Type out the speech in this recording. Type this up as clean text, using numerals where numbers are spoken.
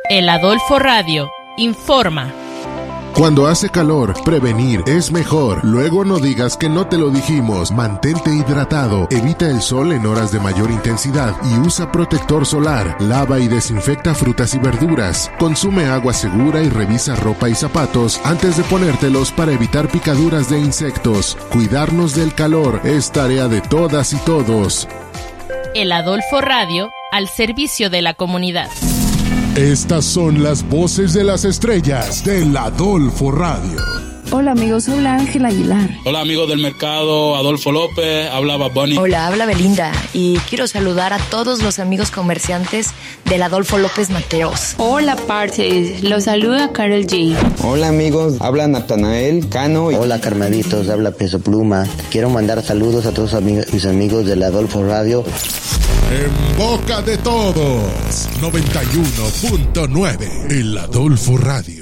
El Adolfo Radio informa. Cuando hace calor, prevenir es mejor. Luego no digas que no te lo dijimos. Mantente hidratado, evita el sol en horas de mayor intensidad y usa protector solar. Lava y desinfecta frutas y verduras. Consume agua segura y revisa ropa y zapatos antes de ponértelos para evitar picaduras de insectos. Cuidarnos del calor es tarea de todas y todos. El Adolfo Radio, al servicio de la comunidad. Estas son las voces de las estrellas del Adolfo Radio. Hola amigos, habla Ángela Aguilar. Hola amigos del mercado, Adolfo López, habla Bad Bunny. Hola, habla Belinda y quiero saludar a todos los amigos comerciantes del Adolfo López Mateos. Hola partes, los saluda Karol G. Hola amigos, habla Natanael Cano. Hola carnalitos, habla Peso Pluma. Quiero mandar saludos a todos mis amigos del Adolfo Radio. En boca de todos, 91.9, el Adolfo Radio.